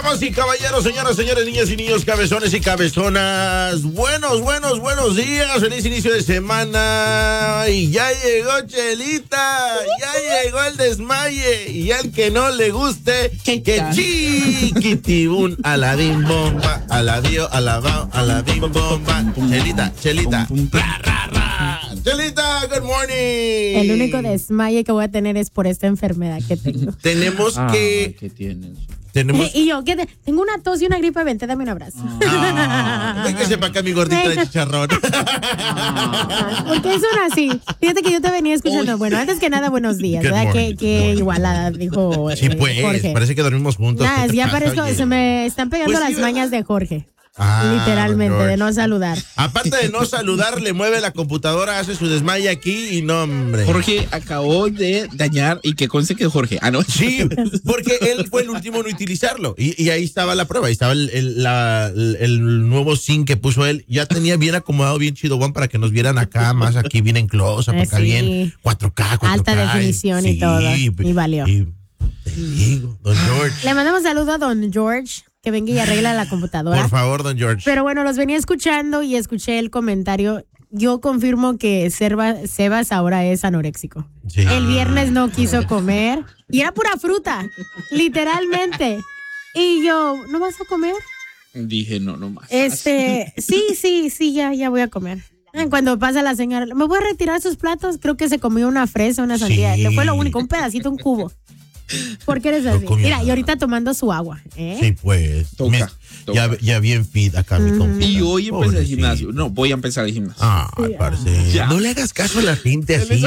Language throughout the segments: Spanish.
Damas y caballeros, señoras, señores, niñas y niños, cabezones y cabezonas, buenos días, feliz inicio de semana. Y ya llegó Chelita, ya llegó el desmaye. Y al que no le guste, que chiquitibún, aladín bomba, aladío, alabao, aladín bomba. Chelita, ra, ra, ra. Chelita, good morning. El único desmaye que voy a tener es por esta enfermedad que tengo. Tenemos que... ¿Qué tienes? Y yo, tengo una tos y una gripe, vente, dame un abrazo. Véngase para acá, mi gordita de chicharrón. Porque son así. Fíjate que yo te venía escuchando. Bueno, antes que nada, buenos días. ¿Verdad? Que igualada, dijo Sí, pues, Jorge. parece que dormimos juntos. Nah, ya parezco, se me están pegando Pues las sí, mañas de Jorge. Literalmente, de no saludar. Aparte de no saludar, le mueve la computadora, hace su desmaye aquí y no, hombre. Jorge acabó de dañar, y que conste que es Jorge. No. Sí, porque él fue el último en utilizarlo. Y ahí estaba la prueba, ahí estaba el nuevo zinc que puso él. Ya tenía bien acomodado, bien chido, Juan, para que nos vieran acá, más aquí bien en close, acá sí. bien 4K. Alta definición y todo. Y valió. Te digo, don George. Le mandamos saludo a don George, que venga y arregla la computadora. Por favor, don George. Pero bueno, los venía escuchando y escuché el comentario. Yo confirmo que Sebas ahora es anoréxico. Sí. El viernes no quiso comer y era pura fruta, literalmente. Y yo, ¿no vas a comer? Dije, no más. Sí, ya voy a comer. Cuando pasa la señora, ¿me voy a retirar sus platos? Creo que se comió una fresa, una sandía. Sí. Le fue lo único, un pedacito, un cubo. ¿Por qué eres así? Mira, y ahorita tomando su agua. Sí, pues. Toca. Ya bien fit acá, mi compa. Y hoy empecé el gimnasio. No, voy a empezar el gimnasio. Parce. Ya. No le hagas caso a la gente así.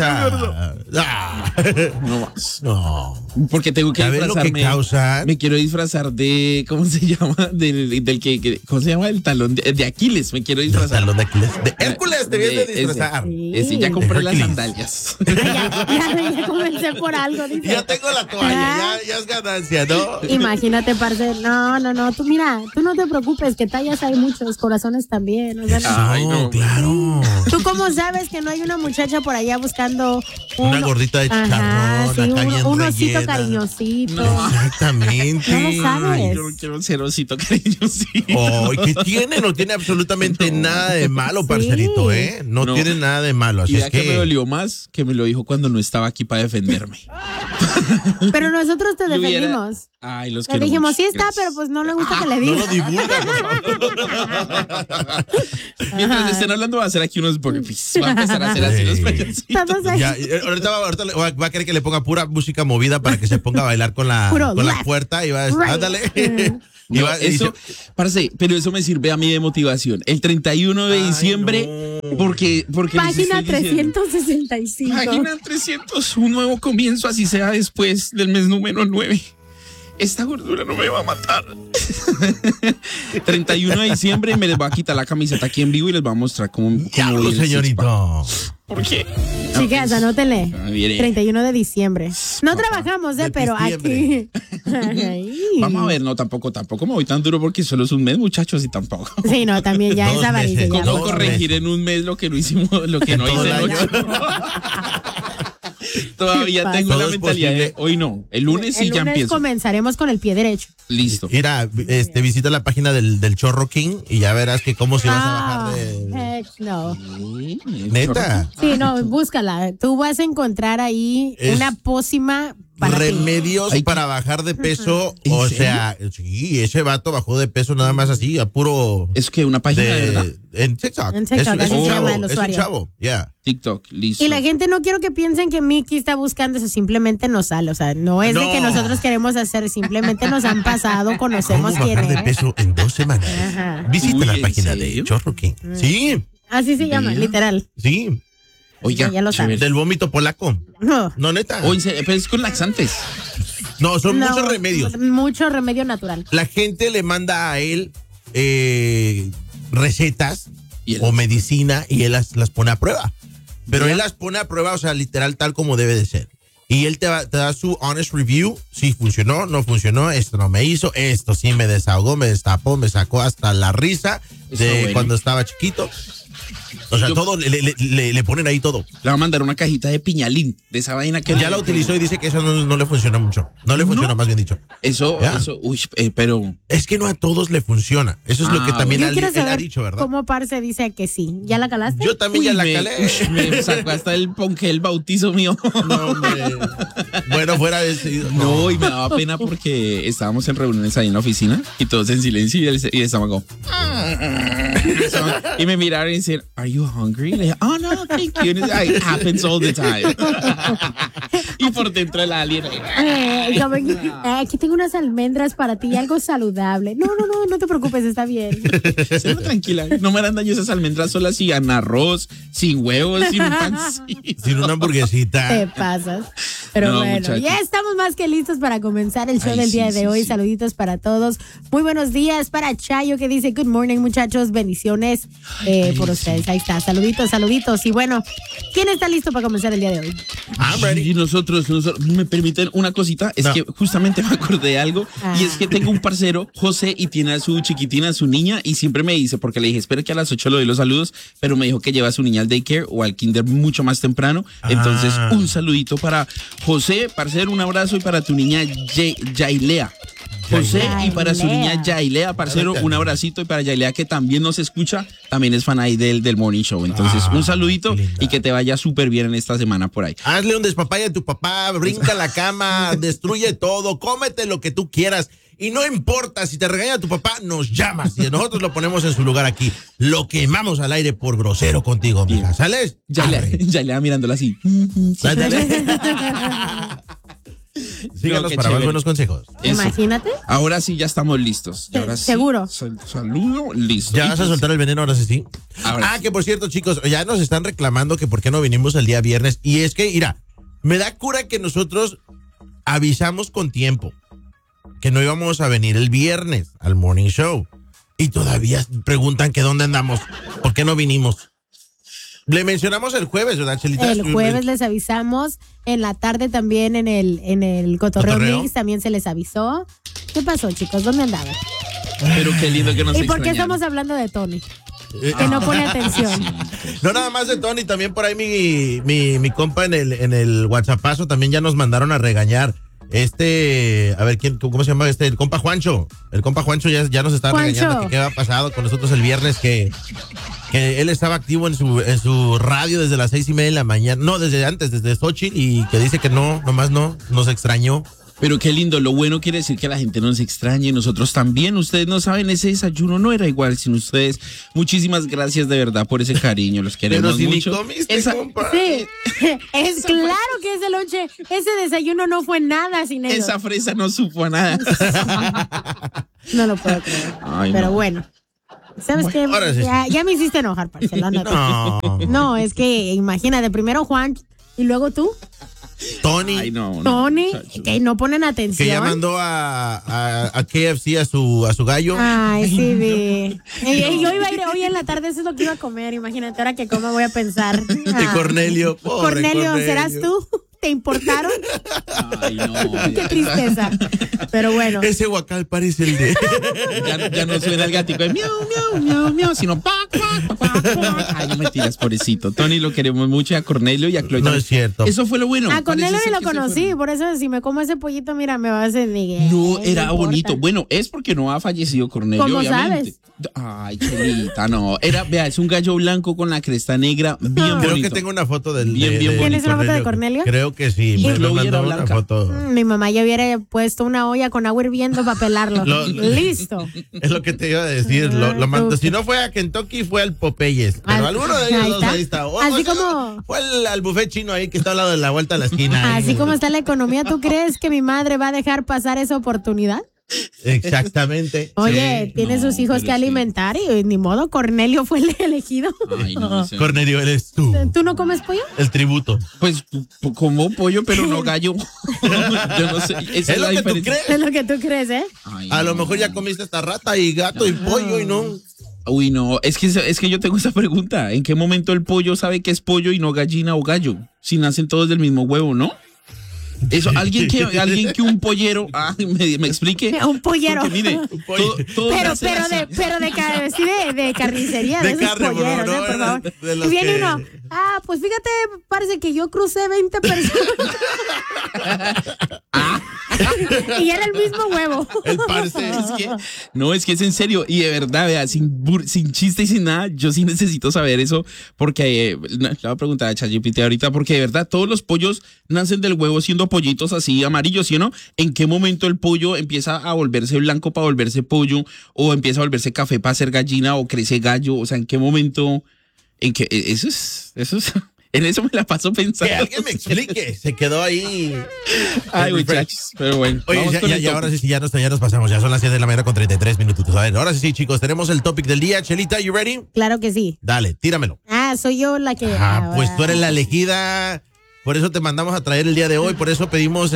No más. No. Porque tengo que ¿Sabes lo que disfrazarme. causa? Me quiero disfrazar de, ¿cómo se llama? Del que ¿cómo se llama? El talón de Aquiles. Me quiero disfrazar. Talón de Aquiles. De Hércules te vienes a disfrazar. Ese, ya compré las Hercules. sandalias. Ya comencé por algo, dice. Ya tengo la toalla, ya es ganancia, ¿no? Imagínate, parce. No, tú mira, tú no te preocupes, que tallas hay muchos, corazones también. O sea, Ay, no. Claro. ¿Tú cómo sabes que no hay una muchacha por allá buscando Una gordita de chicharrón, sí, acá bien un osito rellena. cariñosito? No. Exactamente. No lo sabes. Ay, yo no quiero un cerocito cariñosito. Oh, ¿qué tiene? No tiene absolutamente nada de malo, parcerito, ¿eh? No tiene nada de malo. Así Y es ya que me dolió más, que me lo dijo cuando no estaba aquí para defenderme. Pero nosotros te Yo hubiera- defendimos. Ay, los Le quiero dijimos, mucho. sí está, Gracias. pero pues no le gusta que le no diga. lo divulga, por favor. Mientras estén hablando, va a hacer aquí unos burpees. Va a empezar a hacer así los payasitos. Todos ahí. Ya, ahorita va a querer que le ponga pura música movida para que se ponga a bailar con la Puro puerta y va a decir, right. ándale. Y No, va- y eso, parce, pero eso me sirve a mí de motivación. El 31 de diciembre, no. porque Página les estoy diciendo, 365. Página 300, un nuevo comienzo, así sea después del mes número 9. Esta gordura no me va a matar. 31 de diciembre me les va a quitar la camiseta aquí en vivo y les va a mostrar cómo Diablo, voy el señorito. six-pack. ¿Por qué? Chicas, anótenle. Mire. 31 de diciembre. No trabajamos, de pero diciembre. aquí. Ay. Vamos a ver, no, tampoco me voy tan duro porque solo es un mes, muchachos, y tampoco. Sí, no, también ya 2 es avaricia. meses. ya, ¿Cómo por favor. corregir en un mes lo que no hicimos, lo que no Todo hice el en año. 8? Todavía ¿Qué tengo pasa? la Todo es mentalidad de posible. hoy no. El lunes sí El ya lunes empiezo. comenzaremos con el pie derecho. Listo. Mira, visita la página del Chorro King y ya verás que cómo se vas a bajar de... Heck no. Neta. Sí, no, búscala. Tú vas a encontrar ahí Es una pócima para ti. Remedios Ay, para bajar de peso. ¿En O serio? sea, sí, ese vato bajó de peso nada más así, a puro... Es que una página de verdad. En TikTok. En TikTok, es así un se chavo, llama el es un usuario. chavo, ya. TikTok, listo. Y la gente no quiero que piensen que Mickey está buscando eso, simplemente nos sale. O sea, no es de No. que nosotros queremos hacer, simplemente nos han pasado, conocemos ¿Cómo quién bajar de es. peso en 2 semanas? Ajá. Visita Uy, la ¿en página serio? de Chorro King. Sí, Así se llama, Vea. literal. sí. Oiga, ya lo chévere. sabes. Del vómito polaco. No, No, neta. Oye, pero es con laxantes. No, son no, muchos remedios. Mucho remedio natural. La gente le manda a él recetas Y él- o medicina y él las pone a prueba. Pero Ya. él las pone a prueba, o sea, literal tal como debe de ser. Y él te da su honest review, si funcionó, no funcionó, esto no me hizo, esto sí me desahogó, me destapó, me sacó hasta la risa Está de bueno. cuando estaba chiquito. O sea, todo le ponen ahí todo. Le va a mandar una cajita de piñalín, de esa vaina que... Ya la utilizó y dice que eso no le funciona mucho. No le funciona, más bien dicho. Eso, pero... Es que no a todos le funciona. Eso es lo que también él ha dicho, ¿verdad? ¿Cómo Parce dice que sí? ¿Ya la calaste? Yo también ya la calé. Me sacó hasta el ponqué el bautizo mío. No, hombre. Bueno, fuera de ese... No, y me daba pena porque estábamos en reuniones ahí en la oficina y todos en silencio y estaba como... Y me miraron y decían, ¿Are you hungry? Y le dije, oh, no, thank you. It happens all the time. Y por dentro de la alien. Aquí tengo unas almendras para ti, algo saludable. No te preocupes, está bien. Tranquila, no me harán daño esas almendras solas sin arroz, sin huevos, sin un pancito. Sin una hamburguesita. Te pasas. Pero bueno, muchachos, ya estamos más que listos para comenzar el show del día de hoy. Saluditos para todos. Muy buenos días para Chayo, que dice good morning, muchachos. Bendiciones por ustedes. Ahí está. Saluditos. Y bueno, ¿quién está listo para comenzar el día de hoy? Y nosotros, me permiten una cosita. Es que justamente me acordé de algo. Y es que tengo un parcero, José, y tiene a su chiquitina, a su niña, y siempre me dice, porque le dije, espero que a las 8 le doy los saludos, pero me dijo que lleva a su niña al daycare o al kinder mucho más temprano. Entonces, un saludito para José, parcero, un abrazo, y para tu niña Yailea. José, y para su niña Yailea, parcero, un abracito, y para Yailea, que también nos escucha, también es fan ahí del Morning Show. Entonces, un saludito y que te vaya súper bien en esta semana por ahí. Hazle un despapalle a tu papá, brinca la cama, destruye todo, cómete lo que tú quieras. Y no importa, si te regaña tu papá, nos llamas y nosotros lo ponemos en su lugar aquí. Lo quemamos al aire por grosero contigo, mija. ¿Sales? Yailea mirándola así. Síganos para más buenos consejos. Eso. Imagínate. Ahora sí ya estamos listos. Ahora sí, seguro. Saludo, listo. ¿Ya vas a soltar el veneno ahora sí? Ahora sí. Que por cierto, chicos, ya nos están reclamando que por qué no vinimos el día viernes. Y es que, mira, me da cura que nosotros avisamos con tiempo que no íbamos a venir el viernes al Morning Show. Y todavía preguntan que dónde andamos, por qué no vinimos. Le mencionamos el jueves, ¿verdad, Chelita? El jueves les avisamos, en la tarde también en el Cotorreo Mix también se les avisó. ¿Qué pasó, chicos? ¿Dónde andaban? Pero qué lindo que nos ¿Y por qué estamos hablando de Tony? Que no pone atención. No nada más de Tony, también por ahí mi compa en el WhatsAppazo también ya nos mandaron a regañar. A ver, ¿cómo se llama el compa Juancho? El compa Juancho ya nos está regañando que qué había pasado con nosotros el viernes, que él estaba activo en su radio desde las 6:30 de la mañana. No, desde antes, desde Xochitl, y que dice que nomás no, nos extrañó. Pero qué lindo, lo bueno quiere decir que la gente nos extrañe, nosotros también. Ustedes no saben, ese desayuno no era igual sin ustedes. Muchísimas gracias de verdad por ese cariño, los queremos mucho. Pero si ni comiste, compa. Sí, es claro que ese lonche, ese desayuno no fue nada sin ellos. Esa fresa no supo a nada. No lo puedo creer. Pero bueno. ¿Sabes qué? Ya me hiciste enojar, Parcelana. No, es que imagínate, primero Juan y luego tú. Tony. Ay, no, Tony, que no ponen atención. Que ya mandó a KFC a su gallo. Ay, sí, yo iba a ir hoy en la tarde, eso es lo que iba a comer. Imagínate, ahora que como voy a pensar. De Cornelio. Cornelio, ¿serás tú? ¿Te importaron? Ay, no. Qué tristeza. Pero bueno. Ese guacal parece el de... ya no suena el gatico de miau, miau, miau, miau, sino Ay, no me tiras, pobrecito. Tony, lo queremos mucho, a Cornelio y a Chloe. No es cierto. Eso fue lo bueno. A Cornelio ni lo conocí, por eso si me como ese pollito, mira, me va a hacer... No, era bonito. Bueno, es porque no ha fallecido Cornelio, ¿cómo obviamente. sabes? Ay, Chelita, no. Vea, es un gallo blanco con la cresta negra, bien bonito. Creo que tengo una foto del... Bien bonito. ¿Tienes una foto de Cornelio? Creo que sí. Y Chloe era blanca. Una foto. Mi mamá ya hubiera puesto una olla con agua hirviendo para pelarlo. Listo. Es lo que te iba a decir. Lo mandó. Si no fue a Kentucky, fue al Popeyes. Pero alguno de ellos dos ahí está. Así como... Fue al buffet chino ahí que está al lado de la vuelta a la esquina. Así como está la economía, ¿tú crees que mi madre va a dejar pasar esa oportunidad? Exactamente. Oye, sí. Tiene sus hijos que alimentar y ni modo, Cornelio fue el elegido. Ay, no, Cornelio, eres tú. ¿Tú no comes pollo? El tributo. Pues como pollo, pero no gallo. Yo no sé. Esa es lo que tú crees. Es lo que tú crees, ¿eh? Ay, a lo mejor ya comiste hasta rata y gato y pollo y no. Uy, no, es que yo tengo esa pregunta. ¿En qué momento el pollo sabe que es pollo y no gallina o gallo? Si nacen todos del mismo huevo, ¿no? Eso, alguien que un pollero, me explique. Un pollero. Porque, mire, pero de carnicería, de esos carne, polleros, no, por favor. De Y viene uno, pues fíjate, parece que yo crucé 20 personas. Y era el mismo huevo. El parce. Es que es en serio. Y de verdad, vea, sin chiste y sin nada, yo sí necesito saber eso. Porque le voy a preguntar a ChatGPT ahorita, porque de verdad todos los pollos nacen del huevo siendo pollitos así amarillos, ¿sí o no? ¿En qué momento el pollo empieza a volverse blanco para volverse pollo? ¿O empieza a volverse café para ser gallina? ¿O crece gallo? O sea, ¿en qué momento? ¿En qué? Eso es. En eso me la paso pensando. Que alguien me explique. Se quedó ahí. Ay, muchachos. Pero bueno. Oye, ya ahora sí, ya nos pasamos. Ya son las 7 de la mañana con 33 minutitos. A ver, ahora sí, chicos, tenemos el topic del día. Chelita, ¿you ready? Claro que sí. Dale, tíramelo. Soy yo la que... Pues tú eres la elegida. Por eso te mandamos a traer el día de hoy. Por eso pedimos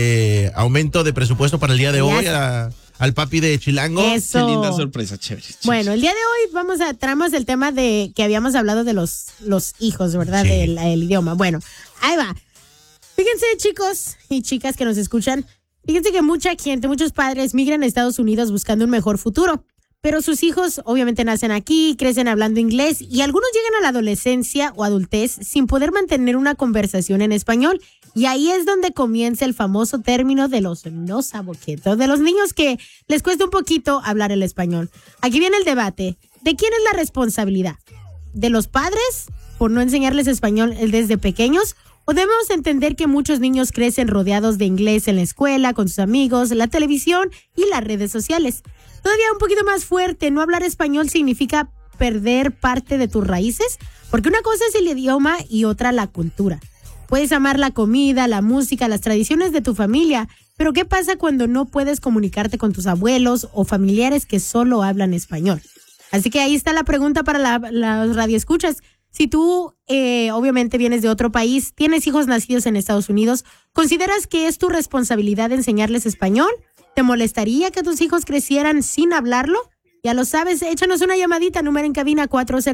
aumento de presupuesto para el día de hoy al papi de Chilango. Eso. Qué linda sorpresa, chévere. Bueno, el día de hoy traemos el tema de que habíamos hablado de los hijos, ¿verdad? Sí. Del idioma. Bueno, ahí va. Fíjense, chicos y chicas que nos escuchan, fíjense que mucha gente, muchos padres migran a Estados Unidos buscando un mejor futuro. Pero sus hijos obviamente nacen aquí, crecen hablando inglés y algunos llegan a la adolescencia o adultez sin poder mantener una conversación en español. Y ahí es donde comienza el famoso término de los nosaboquetos, de los niños que les cuesta un poquito hablar el español. Aquí viene el debate. ¿De quién es la responsabilidad? ¿De los padres por no enseñarles español desde pequeños? ¿O debemos entender que muchos niños crecen rodeados de inglés en la escuela, con sus amigos, la televisión y las redes sociales? Todavía un poquito más fuerte, no hablar español significa perder parte de tus raíces, porque una cosa es el idioma y otra la cultura. Puedes amar la comida, la música, las tradiciones de tu familia, pero ¿qué pasa cuando no puedes comunicarte con tus abuelos o familiares que solo hablan español? Así que ahí está la pregunta para las radioescuchas. Si tú, obviamente, vienes de otro país, tienes hijos nacidos en Estados Unidos, ¿consideras que es tu responsabilidad enseñarles español? ¿Te molestaría que tus hijos crecieran sin hablarlo? Ya lo sabes, échanos una llamadita, número en cabina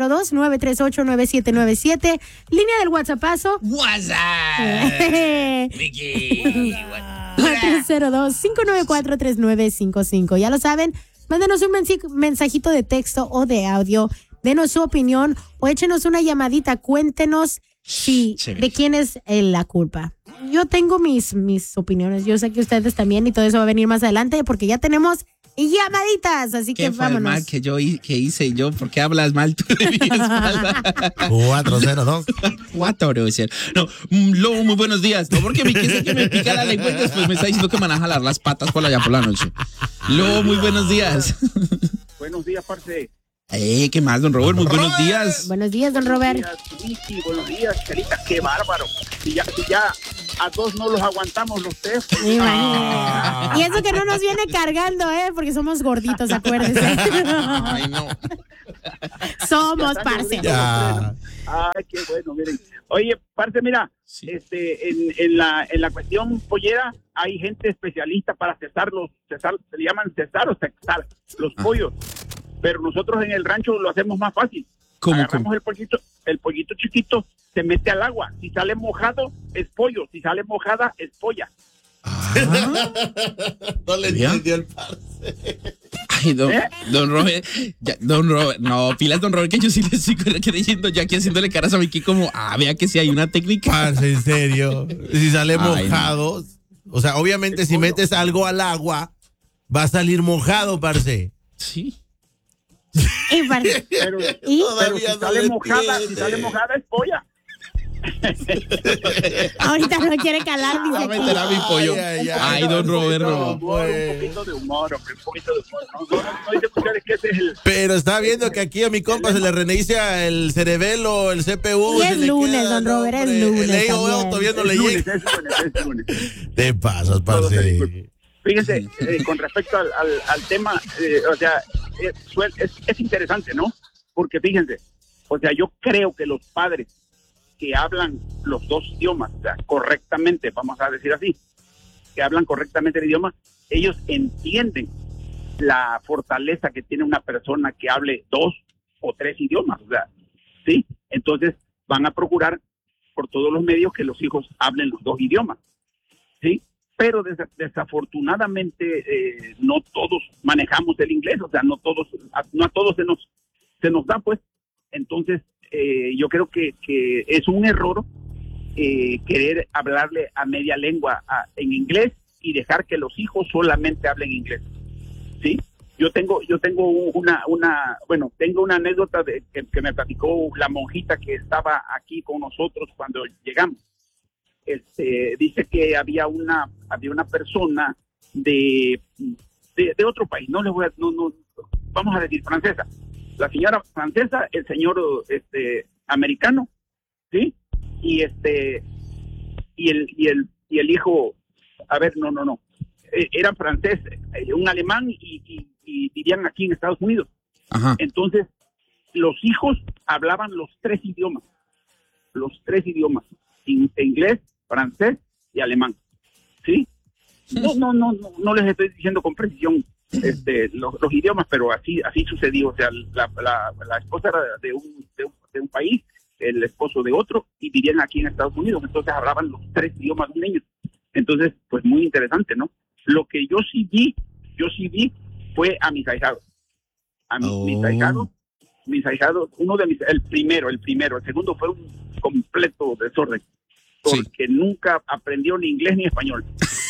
402-938-9797, línea del WhatsAppazo. WhatsApp. Mickey. 402-594-3955. Ya lo saben, mándenos un mensajito de texto o de audio, denos su opinión o échenos una llamadita, cuéntenos de quién es la culpa. Yo tengo mis opiniones, yo sé que ustedes también y todo eso va a venir más adelante porque ya tenemos llamaditas, así que vámonos. Mal que hice yo? ¿Por qué hablas mal tú de mi espalda? 402. 402. No, Lobo, muy buenos días. No, porque me quise que me pica la lengua y después me está diciendo que me van a jalar las patas por allá por la noche. Lobo, muy buenos días. Buenos días, parce. ¿Qué más, don Robert? Muy buenos días. Buenos días, don Robert. Buenos días, Chelita. Qué bárbaro. Si ya a dos no los aguantamos los tres. Y eso que no nos viene cargando, porque somos gorditos, acuérdense. Ay, no. Somos, parce. Ay, qué bueno, miren. Oye, parce, mira, sí. En la cuestión pollera hay gente especialista para cesar, se le llaman cesar o sexar los pollos. Pero nosotros en el rancho lo hacemos más fácil. Agarramos el pollito chiquito, se mete al agua. Si sale mojado, es pollo. Si sale mojada, es polla. No le entendió el parce. Ay, don Robert, no, pilas, don Robert, que yo sí le estoy creyendo, ya aquí haciéndole caras a Vicky como, vea que sí hay una técnica. Parce, en serio, si sale mojado, o sea, obviamente si metes algo al agua, va a salir mojado, parce. Sí. Pero si sale mojada es polla. Ahorita no quiere calar, dice a meter a mi pollo. Ay, don Robert, no. Un poquito de humor, hombre, un poquito de humor. No dice ustedes que ese es el... Pero está viendo que aquí a mi compa se le reinicia el cerebelo, el CPU. Y es lunes, don Robert, es lunes. Todavía no le llega. Es lunes. Te pasas, parce. Fíjense, con respecto al tema, o sea, es interesante, ¿no? Porque fíjense, o sea, yo creo que los padres que hablan los dos idiomas, o sea, correctamente, vamos a decir así, que hablan correctamente el idioma, ellos entienden la fortaleza que tiene una persona que hable 2 o 3 idiomas, o sea, ¿sí? Entonces van a procurar por todos los medios que los hijos hablen los 2 idiomas, ¿sí? pero desafortunadamente no todos manejamos el inglés, o sea, no a todos se nos da, pues. Entonces, yo creo que es un error querer hablarle a media lengua en inglés y dejar que los hijos solamente hablen inglés, ¿sí? Yo tengo una anécdota que me platicó la monjita que estaba aquí con nosotros cuando llegamos. Dice que había una persona de otro país, no vamos a decir francesa. La señora francesa, el señor americano, ¿sí? Y el hijo, a ver, no. Eran franceses, un alemán y vivían aquí en Estados Unidos. Ajá. Entonces, los hijos hablaban los tres idiomas, inglés, francés y alemán, ¿sí? No les estoy diciendo con precisión los idiomas, pero así sucedió. O sea, la esposa era de un país, el esposo de otro, y vivían aquí en Estados Unidos. Entonces hablaban los tres idiomas de un niño. Entonces, pues muy interesante, ¿no? Lo que yo sí vi fue a mis ahijados. Mis ahijados, el primero, el segundo fue un completo desorden, porque nunca aprendió ni inglés ni español.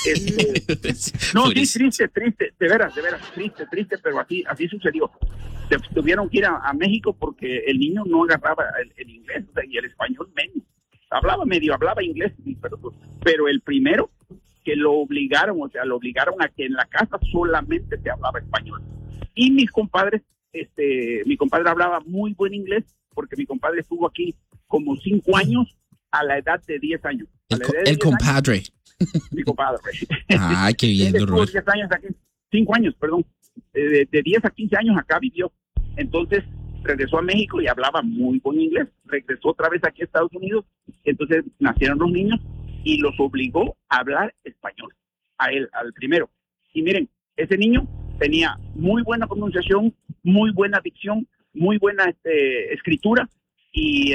No, sí, triste, de veras, triste, pero así sucedió. Tuvieron que ir a México porque el niño no agarraba el inglés, o sea, y el español menos. Hablaba inglés, pero el primero que lo obligaron a que en la casa solamente se hablaba español. Y mis compadres, mi compadre hablaba muy buen inglés, porque mi compadre estuvo aquí como 5 años a la edad de 10 años. El compadre. Mi compadre. Ay, qué bien, Robert. 10 años aquí, 5 años, perdón. De 10 a 15 años acá vivió. Entonces regresó a México y hablaba muy buen inglés. Regresó otra vez aquí a Estados Unidos. Entonces nacieron los niños y los obligó a hablar español. A él, al primero. Y miren, ese niño tenía muy buena pronunciación, muy buena dicción, muy buena escritura y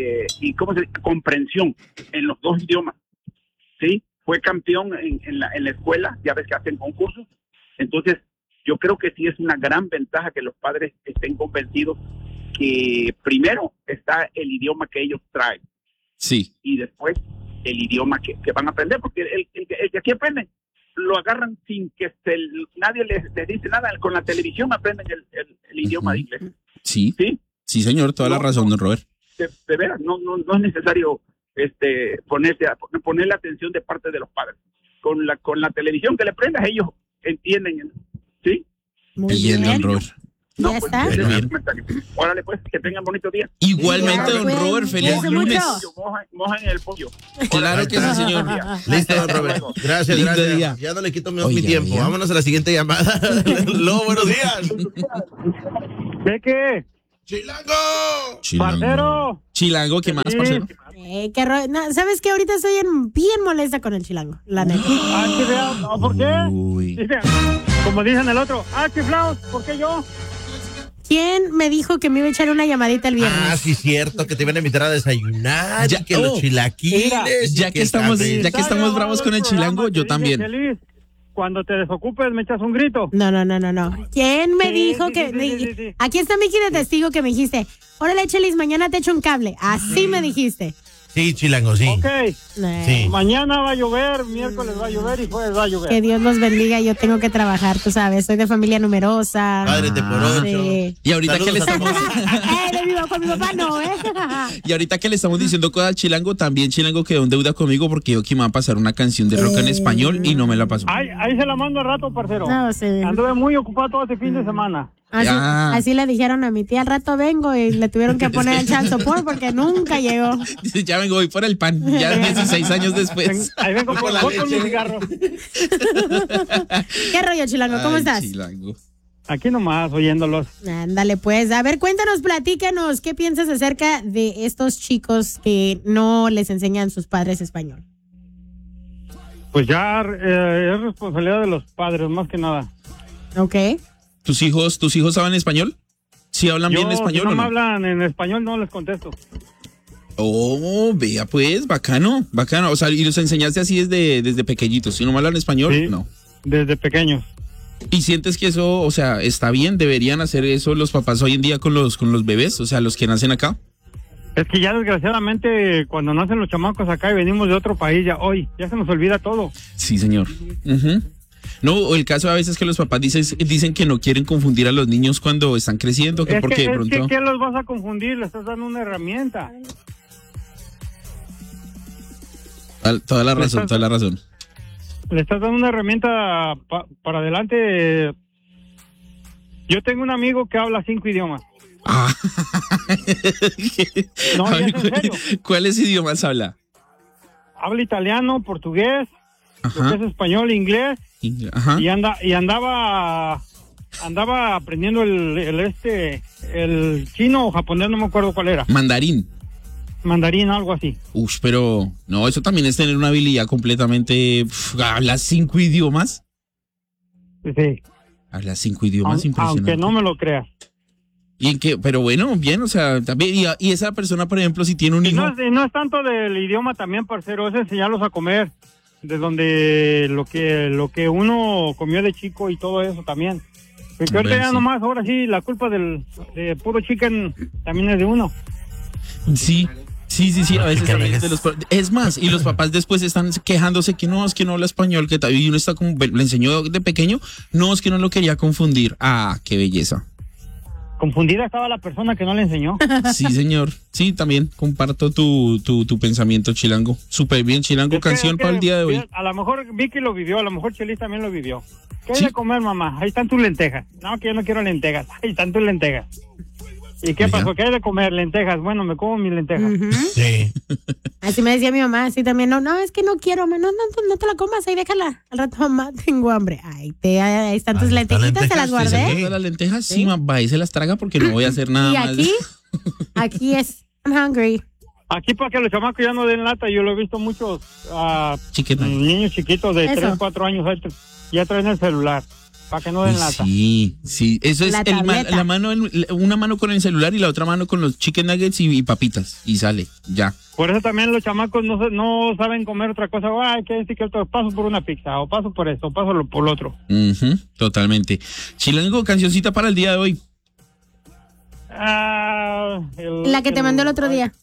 comprensión en los dos idiomas. ¿Sí? Fue campeón en la escuela, ya ves que hacen concursos. Entonces, yo creo que sí es una gran ventaja que los padres estén convencidos que primero está el idioma que ellos traen. Sí. Y después el idioma que van a aprender, porque el que aquí aprenden, lo agarran sin que nadie les dice nada. Con la televisión aprenden el idioma de inglés. Sí. Sí, señor, toda la razón, don Robert. De veras, no es necesario ponerle atención de parte de los padres. Con la televisión que le prendas, ellos entienden, ¿sí? Muy bien, don Robert. ¿Ya está? Órale, pues, que tengan bonito día. Igualmente, don Robert, feliz lunes. Mojan el pollo. Claro que sí, señor. Listo, don Robert. Gracias. Día. Ya no le quito mi tiempo. Vámonos a la siguiente llamada. Lo, buenos días. ¿De qué? ¡Chilango! Chilango, ¿qué más, parcero? ¿Sabes qué? Ahorita estoy bien molesta con el chilango, la neta. ¿Por qué? Uy. Dice, como dicen el otro, chiflaos, ¿por qué yo? ¿Quién me dijo que me iba a echar una llamadita el viernes? Sí, cierto, que te iban a invitar a desayunar, y que los chilaquiles. Ya que estamos bravos con el chilango, yo también. Feliz. Cuando te desocupes, me echas un grito. No. ¿Quién me dijo que...? Sí. Aquí está Miki de testigo que me dijiste, órale, Chelis, mañana te echo un cable. Así me dijiste. Sí, chilango, sí. Ok. Sí. Mañana va a llover, miércoles va a llover y jueves va a llover. Que Dios los bendiga, yo tengo que trabajar, tú sabes, soy de familia numerosa. Padres de por 8. Sí. Y ahorita Saludos que le estamos... con mi papá no, Y ahorita que le estamos diciendo cosas al chilango, también chilango quedó en deuda conmigo porque yo que me va a pasar una canción de rock en español y no me la pasó. Ahí se la mando al rato, parcero. No, sí. Anduve muy ocupado todo este fin de semana. Así le dijeron a mi tía, al rato vengo, y le tuvieron que poner el child support porque nunca llegó. Dice, ya vengo, voy por el pan, ya 16 años después. Ahí vengo con mis cigarros. ¿Qué rollo, chilango? ¿Cómo estás? Chilango. Aquí nomás, oyéndolos. Ándale, pues. A ver, cuéntanos, platícanos, ¿qué piensas acerca de estos chicos que no les enseñan sus padres español? Pues ya es responsabilidad de los padres, más que nada. Ok. ¿Tus hijos hablan español? ¿Sí hablan bien español si no o no? me hablan en español, no les contesto. Oh, vea pues, bacano. O sea, y los enseñaste así desde pequeñitos. Si no hablan español, Sí, no. desde pequeños. ¿Y sientes que eso, o sea, está bien? ¿Deberían hacer eso los papás hoy en día con los bebés? O sea, los que nacen acá. Es que ya desgraciadamente cuando nacen los chamacos acá y venimos de otro país, ya se nos olvida todo. Sí, señor. Uh-huh. No, o el caso a veces que los papás dicen que no quieren confundir a los niños cuando están creciendo, que porque de pronto... ¿Qué los vas a confundir? Le estás dando una herramienta. Toda la razón. Le estás dando una herramienta para adelante. Yo tengo un amigo que habla 5 idiomas. Ah. No, ya es en serio. ¿Cuáles idiomas habla? Habla italiano, portugués, Ajá. lo que es español, inglés. Ajá. Y andaba aprendiendo el chino o japonés, no me acuerdo cuál era. Mandarín, algo así. Uf, pero no, eso también es tener una habilidad completamente... ¿Hablas 5 idiomas? Sí. Hablas 5 idiomas, impresionante. Aunque no me lo creas. ¿Y en qué? Pero bueno, bien, o sea, también, y esa persona, por ejemplo, si tiene un hijo... No es tanto del idioma también, parcero, es enseñarlos a comer. De donde lo que uno comió de chico y todo eso también. Porque ahorita ya nomás, ahora sí, la culpa de puro chicken también es de uno. Sí, a veces también es más, y los papás después están quejándose que no habla español, y uno está como, le enseñó de pequeño, no, es que no lo quería confundir. Ah, qué belleza. Confundida estaba la persona que no le enseñó. Sí, señor. Sí, también comparto tu pensamiento, Chilango. Súper bien, Chilango. Canción para el día de hoy. A lo mejor Vicky lo vivió, a lo mejor Chelis también lo vivió. ¿Qué hay de comer, mamá? Ahí están tus lentejas. No, que yo no quiero lentejas. Ahí están tus lentejas. ¿Y qué pasó? ¿Qué hay de comer? Lentejas. Bueno, me como mis lentejas. Uh-huh. Sí. Así me decía mi mamá, así también. No, es que no quiero, mamá. No te la comas, ahí déjala. Al rato, mamá, tengo hambre. Ahí están tus lentejitas, te las guardé. Las lentejas, sí, mamá, ahí se las traga porque no voy a hacer nada más. Y aquí es, I'm hungry. Aquí para que los chamacos ya no den lata, yo lo he visto muchos niños chiquitos de 3, 4 años, ya traen el celular. Para que no den lata. Sí, eso es la mano, una mano con el celular y la otra mano con los chicken nuggets y papitas. Y sale, ya. Por eso también los chamacos no saben comer otra cosa. Ay, que otro, paso por una pizza, o paso por esto, o paso por lo otro. Totalmente. Chilango, cancioncita para el día de hoy. La que te mandé el otro día.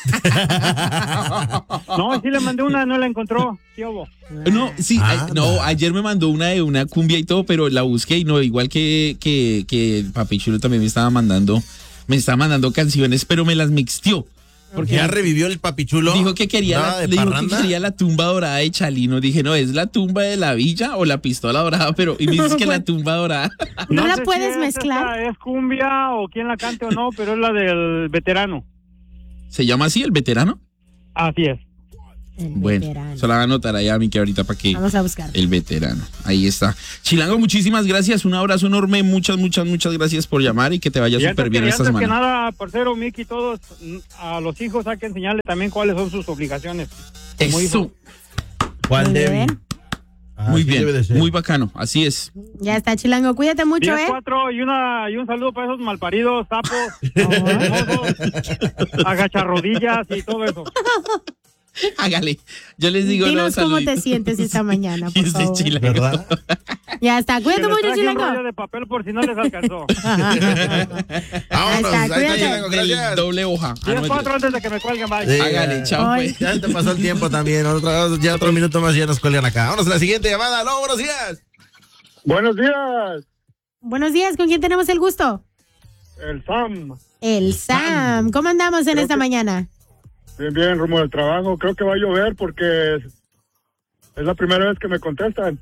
No, sí le mandé una, no la encontró. ¿Qué hubo? No, sí, ayer me mandó una de una cumbia y todo, pero la busqué y no, igual que el Papi Chulo también me estaba mandando canciones, pero me las mixteó. Porque ya revivió el Papi Chulo. Dijo que quería la tumba dorada de Chalino. Dije, no, ¿es la tumba de la villa o la pistola dorada? Pero, y me dices que la tumba dorada. No la puedes mezclar. Es cumbia o quién la cante o no, pero es la del veterano. ¿Se llama así, el veterano? Así es. Bueno, se la va a anotar allá a mí que ahorita para que... Vamos a buscar. El veterano, ahí está. Chilango, muchísimas gracias, un abrazo enorme, muchas gracias por llamar y que te vaya súper bien esta semana. Antes que nada, parcero, Miki, todos, a los hijos hay que enseñarles también cuáles son sus obligaciones. Eso. ¿Cuál debe? Muy bien, muy bacano, así es. Ya está, Chilango, cuídate mucho, 10-4 y un saludo para esos malparidos, sapos, agacharrodillas y todo eso. Hágale, yo les digo. Dinos cómo te sientes esta mañana, por favor. ¿Verdad? Ya está, cuídate mucho, Chilango. Un rollo de papel por si no les alcanzó. Vámonos, ahí está, Chilango, gracias. Doble hoja. 10-4 antes de que me cuelguen, bye. Sí, hágale, chao. Pues. Ya te pasó el tiempo también, ya otro minuto más y ya nos cuelgan acá. Vámonos a la siguiente llamada. ¡Aló, buenos días! Buenos días. Buenos días, ¿con quién tenemos el gusto? El Sam. ¿Cómo andamos en esta mañana? Bien, rumbo al trabajo. Creo que va a llover porque es la primera vez que me contestan.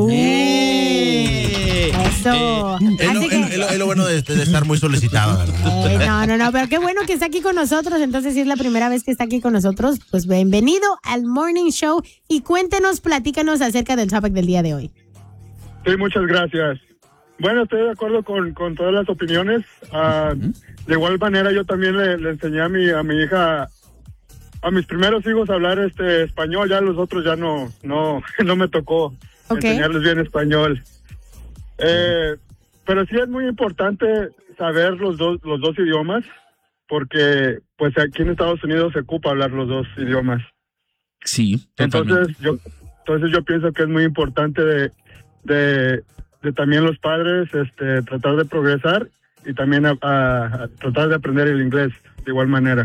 Eso. Es lo bueno de estar muy solicitado, ¿verdad? No, pero qué bueno que está aquí con nosotros. Entonces, si es la primera vez que está aquí con nosotros, pues bienvenido al Morning Show y platícanos acerca del topic del día de hoy. Sí, muchas gracias. Bueno, estoy de acuerdo con todas las opiniones. De igual manera, yo también le enseñé a mi hija, a mis primeros hijos a hablar español. Ya los otros ya no me tocó enseñarles bien español. Pero sí es muy importante saber los dos idiomas, porque pues aquí en Estados Unidos se ocupa hablar los dos idiomas. Sí, totalmente. Entonces yo pienso que es muy importante de también los padres tratar de progresar y también a tratar de aprender el inglés de igual manera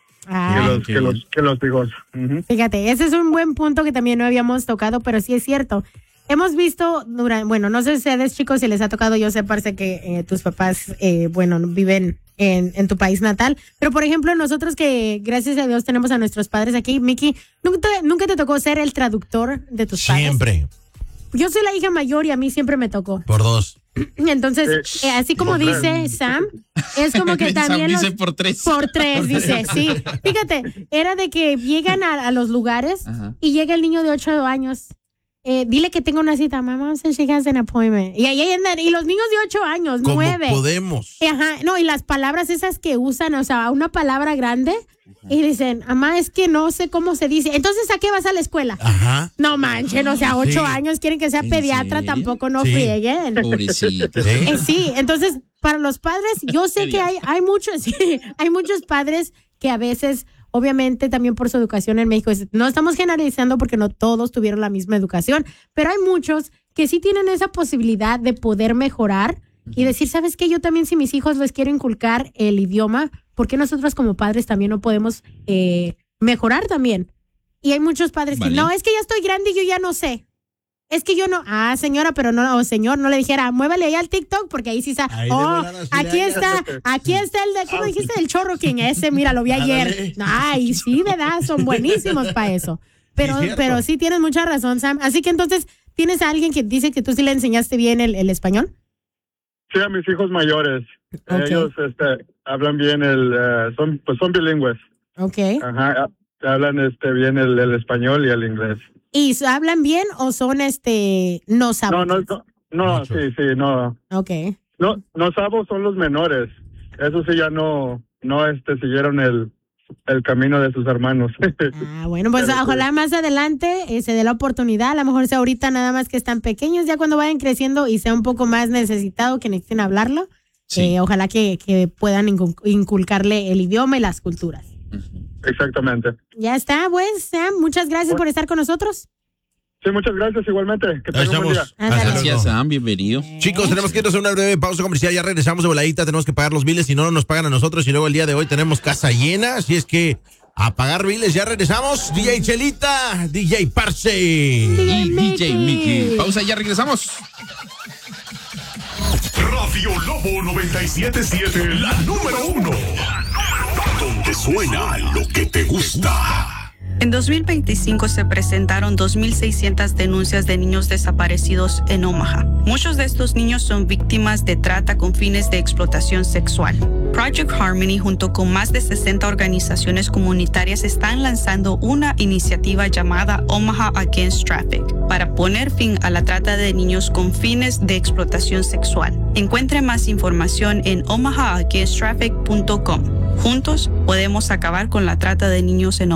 que los hijos. Uh-huh. Fíjate, ese es un buen punto que también no habíamos tocado, pero sí es cierto. Hemos visto, no sé si ustedes, chicos, si les ha tocado, yo sé, parece que tus papás, viven en tu país natal, pero por ejemplo, nosotros que gracias a Dios tenemos a nuestros padres aquí, Mickey, ¿nunca te tocó ser el traductor de tus padres? Siempre. Yo soy la hija mayor y a mí siempre me tocó. Por 2. Entonces, así como dice Sam, es como que también Sam dice por 3. Por 3, dice, sí. Fíjate, era de que llegan a los lugares y llega el niño de 8 años. Dile que tengo una cita, mamá, she has an appointment. Y ahí andan, y los niños de 8 años, 9. Podemos. Ajá, no, y las palabras esas que usan, o sea, una palabra grande, y dicen, mamá, es que no sé cómo se dice. Entonces, ¿a qué vas a la escuela? Ajá. No manchen, o sea, 8 años, quieren que sea pediatra, serio? tampoco no frieguen. Pobrecito. Sí, entonces, para los padres, yo sé que hay muchos padres que a veces, obviamente también por su educación en México, no estamos generalizando porque no todos tuvieron la misma educación, pero hay muchos que sí tienen esa posibilidad de poder mejorar y decir, ¿sabes qué? Yo también, si mis hijos les quiero inculcar el idioma, ¿por qué nosotros como padres también no podemos mejorar también? Y hay muchos padres que, no, es que ya estoy grande y yo ya no sé. Es que yo no, señora, pero no, señor, no le dijera, muévale ahí al TikTok, porque ahí sí está, aquí está el de, ¿cómo dijiste? El Chorro King, ese, mira, lo vi ayer. Ay, sí, ¿verdad? Son buenísimos para eso. Pero sí tienes mucha razón, Sam. Así que entonces, ¿tienes a alguien que dice que tú sí le enseñaste bien el español? Sí, a mis hijos mayores. Okay. Ellos hablan bien son bilingües. Okay. Ajá, hablan bien el español y el inglés. ¿Y hablan bien o son no sabos? No, sí, no. Okay. No sabos son los menores. Eso sí ya no siguieron el camino de sus hermanos. Bueno, pues ojalá más adelante se dé la oportunidad, a lo mejor sea ahorita nada más que están pequeños, ya cuando vayan creciendo y sea un poco más necesitado que necesiten hablarlo, ojalá que puedan inculcarle el idioma y las culturas. Exactamente. Ya está, pues, Sam, muchas gracias por estar con nosotros. Sí, muchas gracias igualmente. Que tengan un buen día. Gracias, Sam, bienvenido. Chicos, tenemos que irnos a una breve pausa comercial, ya regresamos de voladita, tenemos que pagar los biles, si no nos pagan a nosotros y luego el día de hoy tenemos casa llena, así es que a pagar biles, ya regresamos. DJ Chelita, DJ Parce y DJ Mickey. Pausa, ya regresamos. Radio Lobo 97.7, la número 1. Donde suena lo que te gusta. En 2025 se presentaron 2.600 denuncias de niños desaparecidos en Omaha. Muchos de estos niños son víctimas de trata con fines de explotación sexual. Project Harmony, junto con más de 60 organizaciones comunitarias, están lanzando una iniciativa llamada Omaha Against Traffic para poner fin a la trata de niños con fines de explotación sexual. Encuentre más información en omahaagainsttraffic.com. Juntos podemos acabar con la trata de niños en Omaha.